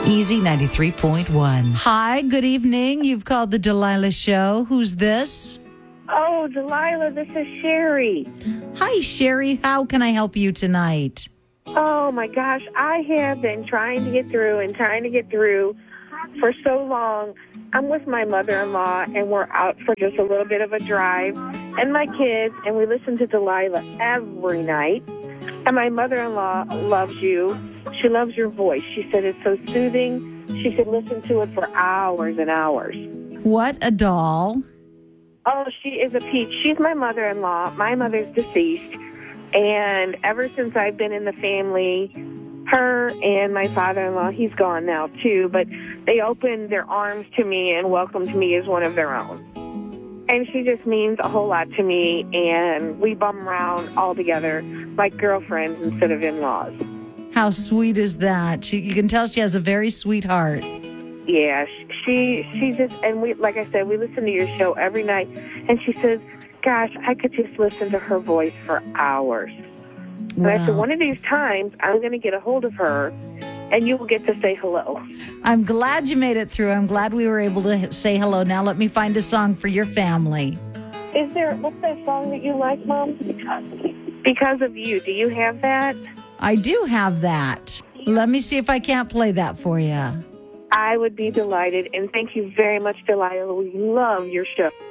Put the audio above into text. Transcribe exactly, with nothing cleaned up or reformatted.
Easy ninety-three point one. Hi, good evening. You've called the Delilah Show. Who's this? Oh, Delilah, this is Sherry. Hi, Sherry. How can I help you tonight? Oh, my gosh. I have been trying to get through and trying to get through for so long. I'm with my mother-in-law, and we're out for just a little bit of a drive, and my kids, and we listen to Delilah every night. And my mother-in-law loves you. She loves your voice. She said it's so soothing. She could listen to it for hours and hours. What a doll. Oh, she is a peach. She's my mother-in-law. My mother's deceased. And ever since I've been in the family, her and my father-in-law, he's gone now too, but they opened their arms to me and welcomed me as one of their own. And she just means a whole lot to me, and we bum around all together like girlfriends instead of in-laws. How sweet is that? She, you can tell she has a very sweet heart. Yeah, she she just, and we, like I said, we listen to your show every night, and she says, gosh, I could just listen to her voice for hours. Wow. And I said, one of these times, I'm going to get a hold of her, and you will get to say hello. I'm glad you made it through. I'm glad we were able to say hello. Now let me find a song for your family. Is there, what's that song that you like, Mom? Because, because of You. Do you have that? I do have that. Let me see if I can't play that for you. I would be delighted, and thank you very much, Delilah. We love your show.